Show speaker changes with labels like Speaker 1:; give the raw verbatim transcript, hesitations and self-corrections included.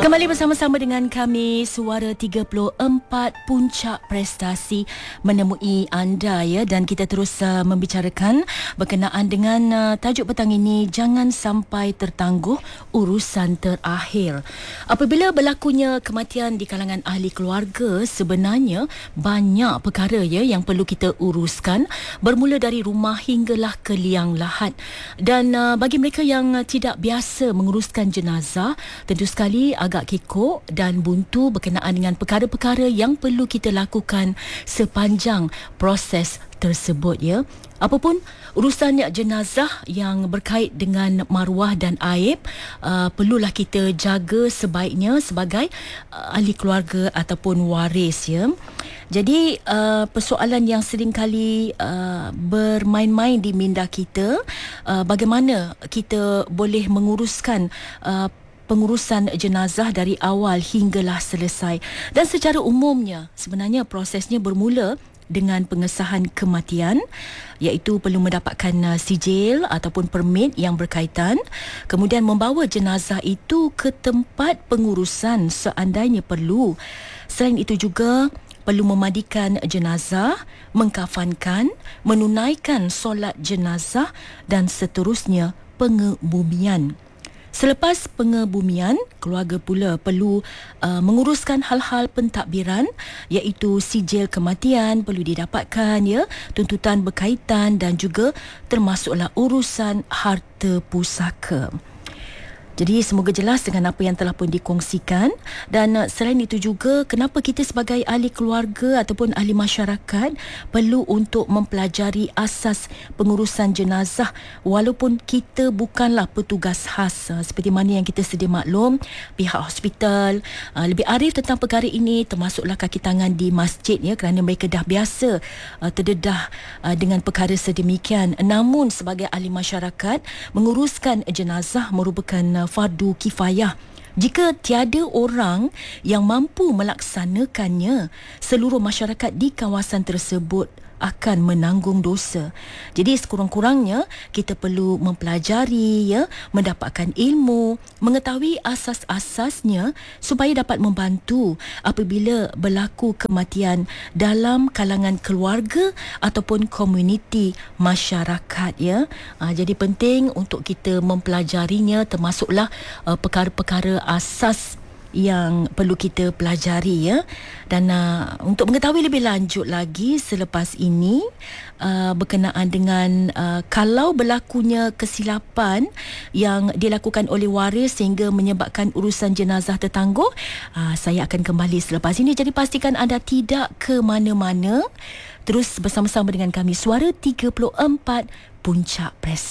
Speaker 1: Kembali bersama-sama dengan kami, Suara tiga puluh empat Puncak Prestasi menemui anda ya, dan kita terus uh, membicarakan berkenaan dengan uh, tajuk petang ini, jangan sampai tertangguh urusan terakhir. Apabila berlakunya kematian di kalangan ahli keluarga, sebenarnya banyak perkara ya yang perlu kita uruskan, bermula dari rumah hinggalah ke liang lahat. Dan uh, bagi mereka yang uh, tidak biasa menguruskan jenazah, tentu sekali agak kekok dan buntu berkenaan dengan perkara-perkara yang perlu kita lakukan sepanjang proses tersebut ya. Apapun urusan jenazah yang berkait dengan maruah dan aib, uh, perlulah kita jaga sebaiknya sebagai uh, ahli keluarga ataupun waris ya. Jadi uh, persoalan yang sering kali uh, bermain-main di minda kita, uh, bagaimana kita boleh menguruskan uh, pengurusan jenazah dari awal hinggalah selesai. Dan secara umumnya sebenarnya prosesnya bermula dengan pengesahan kematian, iaitu perlu mendapatkan uh, sijil ataupun permit yang berkaitan, kemudian membawa jenazah itu ke tempat pengurusan seandainya perlu. Selain itu juga perlu memandikan jenazah, mengkafankan, menunaikan solat jenazah dan seterusnya pengebumian. Selepas pengebumian, keluarga pula perlu uh, menguruskan hal-hal pentadbiran, iaitu sijil kematian perlu didapatkan ya, tuntutan berkaitan dan juga termasuklah urusan harta pusaka. Jadi semoga jelas dengan apa yang telah pun dikongsikan. Dan uh, selain itu juga, kenapa kita sebagai ahli keluarga ataupun ahli masyarakat perlu untuk mempelajari asas pengurusan jenazah walaupun kita bukanlah petugas khas. Uh, seperti mana yang kita sedia maklum, pihak hospital uh, lebih arif tentang perkara ini, termasuklah kaki tangan di masjid ya, kerana mereka dah biasa uh, terdedah uh, dengan perkara sedemikian. Namun sebagai ahli masyarakat, menguruskan jenazah merupakan uh, fardu kifayah. Jika tiada orang yang mampu melaksanakannya, seluruh masyarakat di kawasan tersebut akan menanggung dosa. Jadi sekurang-kurangnya kita perlu mempelajari ya, mendapatkan ilmu, mengetahui asas-asasnya supaya dapat membantu apabila berlaku kematian dalam kalangan keluarga ataupun komuniti masyarakat ya. Ha, jadi penting untuk kita mempelajarinya, termasuklah uh, perkara-perkara asas yang perlu kita pelajari ya. Dan uh, untuk mengetahui lebih lanjut lagi selepas ini uh, berkenaan dengan uh, kalau berlakunya kesilapan yang dilakukan oleh waris sehingga menyebabkan urusan jenazah tertangguh, uh, saya akan kembali selepas ini. Jadi pastikan anda tidak ke mana-mana, terus bersama-sama dengan kami, Suara tiga puluh empat Puncak Prestasi.